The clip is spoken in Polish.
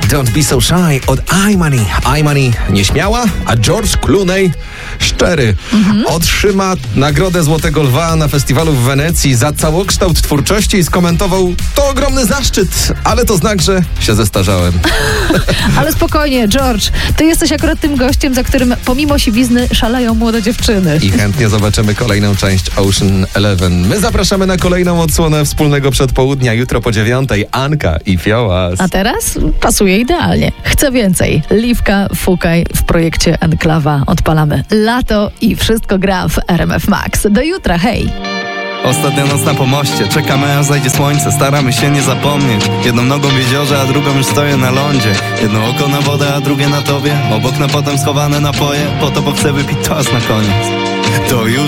Don't Be So Shy od iMoney. iMoney nieśmiała, a George Clooney szczery. Otrzyma nagrodę Złotego Lwa na festiwalu w Wenecji za całokształt twórczości i skomentował: to ogromny zaszczyt, ale to znak, że się zestarzałem. Ale spokojnie, George, ty jesteś akurat tym gościem, za którym pomimo siwizny szaleją młode dziewczyny. I chętnie zobaczymy kolejną część Ocean Eleven. My zapraszamy na kolejną odsłonę wspólnego przedpołudnia jutro po 9:00. Anka i Fiołas. A teraz pasuje idealnie. Chcę więcej. Liwka, Fukaj w projekcie Enklawa. Odpalamy lato i wszystko gra w RMF Max. Do jutra, hej! Ostatnia noc na pomoście, czekamy aż zajdzie słońce. Staramy się nie zapomnieć. Jedną nogą w jeziorze, a drugą już stoję na lądzie. Jedno oko na wodę, a drugie na tobie. Obok na potem schowane napoje. Po to, bo chcę wypić toast na koniec. To już